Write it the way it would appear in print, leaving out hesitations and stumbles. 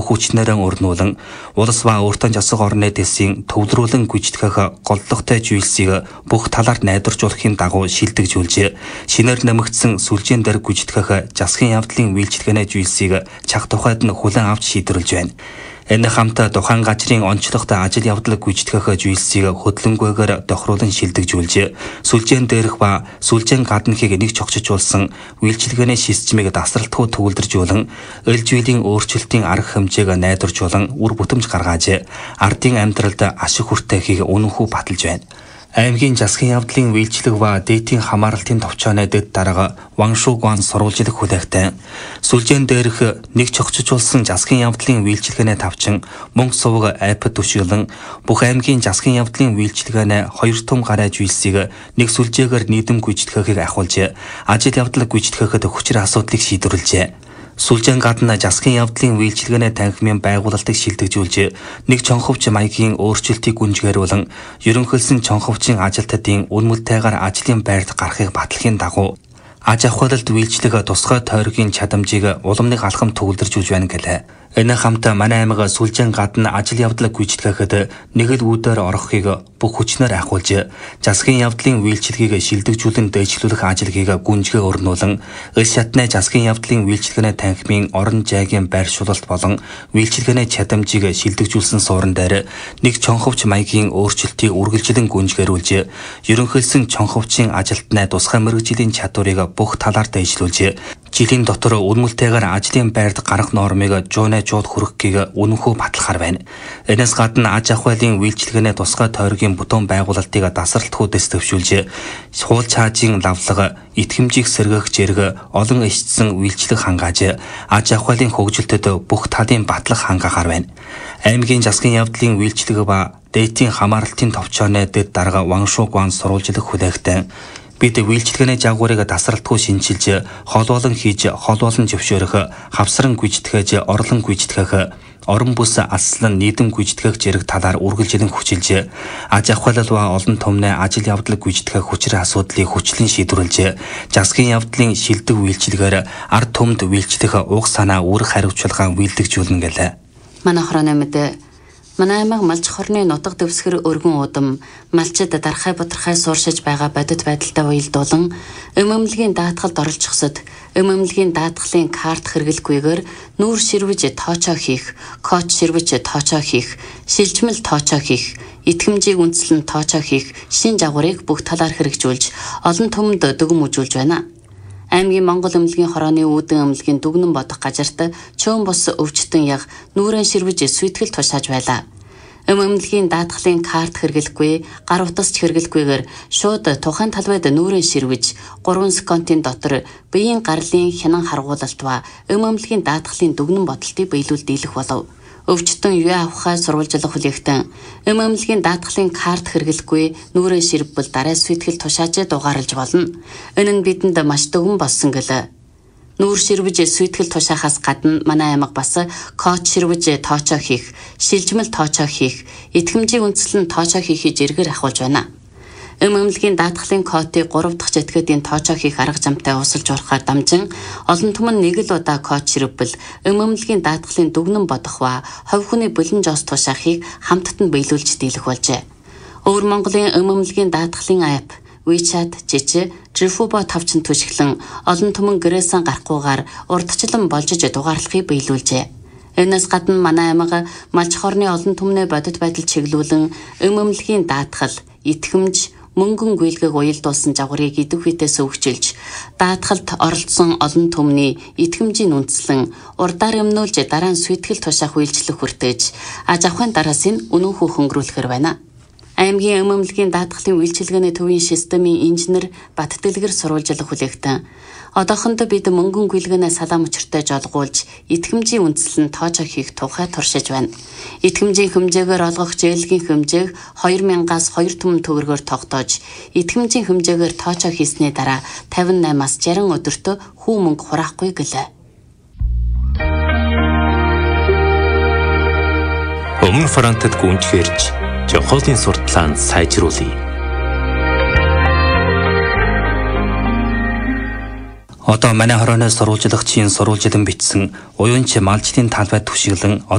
бүх хүчнээрээ өрнүүлэн улс ба өөртөө засаг орны дэсийн төвлөрүүлэн гүйцэтгэх голлогтой зүйлсийг бүх талаар найдваржуулахын дагуу шилдэгжүүлж, шинээр нэмэгдсэн сүлжээн дээр гүйцэтгэх засгийн явдлын үйлчилгээний зүйлсийг чаг тухайд нь хүлээн авч шийдвэрлэж байна. Энэ хамт тухайн газрын онцлогт ажил явдал гүйцэтгэх зүйлсийг хөдөлгөөнгээр тохируулан шилдэгжүүлж, сүлжээн дээрх ба сүлжээн гаднахыг нэг чогцолжуулсан үйлчилгээний системийг тасралтгүй төвлөржүүлэн, эл зүйлийн өөрчлөлтийн арга хэмжээг найдваржуулан үр бүтэмж гаргааж, ардын амьдралд ашиг хүртэхийг үнэнхүү баталж байна. Аймгийн засгийн явдлын үйлчлэг ба дээдийн хамааралтын товчооны дэд дарга Ваншугуан сурвалжлах хүлээгтэй сүлжээн дээрх нэг чогцолжуулсан засгийн явдлын үйлчилгээний тавчин мөнгө сувг айпад төшөглөн бүх аймгийн засгийн явдлын үйлчилгээний 2 том гараа зүйлсийг нэг сүлжээгээр нийтэм гүйцэтгэхийг ахиулж, ажил явдал гүйцэтгэхэд хүчээр асуудлыг шийдвэрлэжээ. Сүлжээн гадна засгийн явдлын үйлчилгээний танхимын байгуулалтыг шилдэгжүүлж, нэг чонховч маягийн өөрчлөлтийг гүнзгийрүүлэн, ерөнхийлсөн чонховчийн ажилтнуудын үнэмлтэйгээр ажлын байрт гарахыг батлахын дагуу аж ахуйлалд үйлчлэг тусгай тойргийн чадамжийг уламжлах алхам төвлөржүүлж байна гэлээ. Энэ хамт манай аймаг сүлжээн гадна ажил явдал гүйцэтгэхэд нэг л үүдээр орохыг бүх хүчнээр ахиулж, засгийн явдлын үйлчилгээг шилдэгжүүлэн дэвшлүүлэх ажлыг гүнзгий өрнүүлэн, эл шатны засгийн явдлын үйлчилгээний танхимын орон жайгийн байршуулалт болон үйлчилгээний чадамжийг шилдэгжүүлсэн суурин дээр нэг чонховч маягийн өөрчлөлтийг үргэлжлэн гүнзгийрүүлж, ерөнхийлсөн чонховчийн ажилтнаа тусгай мэргэжлийн чадварыг бүх талаар дэвшлүүлж, жилийн дотор үнэмлтэйгээр ажлын байрт гарах нормыг жууд хүргэхийг үнэнхүү батлахаар байна. Энэс гадна аж ахуйлын үйлчилгээний тусгай тойргийн бүтээн байгуулалтыг тасралтгүйдээс төвшүүлж, хууль цаажийн лавлага, итгэмжийг сэргээх зэрэг олон эсчсэн үйлчлэг хангааж, аж ахуйлын хөгжилтөд бүх талын батлах хангахаар байна. Аймгийн засгийн явдлын үйлчлэг ба дээдийн хамааралтын товчооны дэд дарга Ваншугуан сурвалжлах хүлээгтэй бид үйлчилгээний жагварыг тасралтгүй шинжилж, холбоолон хийж, холбоолон зөвшөөрөх, хавсран гүйцэтгэж, орлон гүйцэтгэх, орон бүс алслан нийтэм гүйцэтгэх зэрэг талаар үргэлжлэн хүчилж, аж ахуйлал ба олон түмний ажил явдал гүйцэтгэх хүчрээ асуудлыг хүчлэн шийдвэрлэж, засгийн явдлын шилдэг үйлчилгээр ард түмэд үйлчлэх уг санаа үүрэг хариуцлагаа үйлдэгжүүлнэ гэлээ. Манай хорооны мэдээ манай аймаг малч хорны нутаг дэвсгэр өргөн удам малчид дархай бутархай сууршиж байгаа бодит байдалтай уялдуулан эмэмлэгийн даатгалд оролцохсод эмэмлэгийн даатгалын карт хэрэглэхгүйгээр нүүр ширвэж тоочоо хийх, коч ширвэж тоочоо хийх, шилжмэл тоочоо хийх, итгэмжийг үндэслэн тоочоо хийх шин жагварыг бүх талаар хэрэгжүүлж олон түмэнд дүгм үзүүлж байна. Аймгийн Монгол эмнэлгийн хорооны үүдэн эмнэлгийн дүгнэн бодох газарт чөөн бус өвчтөн яг нүүрэн ширвэж сүйтгэл тушааж байлаа. Эмнэлгийн даатгалын карт хэрэглэхгүй, гар утасч хэрэглэхгүйгээр шууд тухайн талбайд нүүрэн ширвэж 3 секундын дотор биеийн гарлын хянан харгуулалт ба эмнэлгийн даатгалын дүгнэн бодолтыг биелүүл дийлэх болов. Өвчтөн юу авахаа сурвалжлах хүлээгтэн эмнэлгийн даатгалын карт хэрэглэхгүй нүүрэн ширвбэл дараа сүйтгэл тушааж дугаарлаж болно. Энэ нь бидэнд маш дүгэн болсон гэлээ. Нүүр ширвэж сүйтгэл тушаахаас гадна манай аймаг бас коч ширвэж тоочоо хийх, шилжмэл тоочоо хийх, итгэмжийг үндэслэн тоочоо хийхийг зэргээр ахуулж байна. Эмнэлгийн даатгалын кодыг 3 дахь жетгэдийн тоочоо хийх арга замтай усалж урахаар дамжин олон түмэн нэг л удаа код ширвбэл эмнэлгийн даатгалын дүгнэн бодох ба хувь хүний бэлэн жоос тушаахыг хамтд нь биелүүлж дийлэх болжээ. Өвөр Монголын эмнэлгийн даатгалын ап WeChat, Жижи, Жифубо тавчин түшиглэн олон түмэн гэрээсэн гарахгүйгээр урдчлан болжиж дугаарлахыг биелүүлжээ. Энэс гадна манай аймаг малч хорны олон түмний бодит байдал чиглүүлэн эмнэлгийн даатгал, итгэмж, мөнгөн гүйлгэг уялдуулсан жагварыг идэвхүйдээс өвчилж, даатгалд оролцсон олон түмний итгэмжийн үндэслэн урдаар эмнүүлж дараа нь сүйтгэл тушаах үйлчлэг хүртэж, аж ахуйн дараасыг үнэнхүү хөнгөрүүлэхэр байна. Аймгийн эмнэлгийн даатгалын үйлчилгээний төвийн системийн инженер Баттгэлгэр сурвалжлах хүлээгтэн одоохондоо бид мөнгөн гүйлгэнээ салаа мөчөртэй жолгуулж, итгэмжийн үндэслэн тоочоо хийх тухай туршиж байна. Итгэмжийн хэмжээгээр олгох зээлгийн хэмжээг 2000-аас 2 түмэн төгрөгөөр тогтоож, итгэмжийн хэмжээгээр тоочоо хийсний дараа 58-аас 60 өдөртөө хүү мөнгө хураахгүй гэлээ. Өмнө Франтад гүнжгэрж, жохолын сурталчилгаанд сайжруулъя. Одоо манай хорооны сурвалжлагчийн сурвалжилан бичсэн уянч малчдын талбай түшиглэн